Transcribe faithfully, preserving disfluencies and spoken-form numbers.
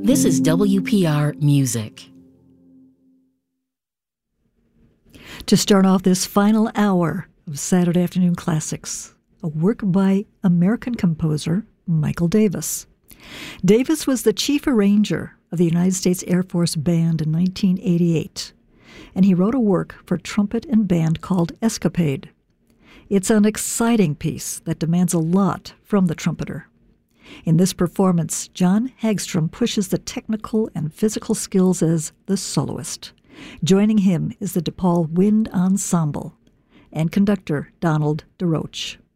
This is W P R Music. To start off this final hour of Saturday Afternoon Classics, a work by American composer Michael Davis. Davis was the chief arranger of the United States Air Force Band in nineteen eighty-eight, and he wrote a work for trumpet and band called Escapade. It's an exciting piece that demands a lot from the trumpeter. In this performance, John Hagstrom pushes the technical and physical skills as the soloist. Joining him is the DePaul Wind Ensemble and conductor Donald DeRoche.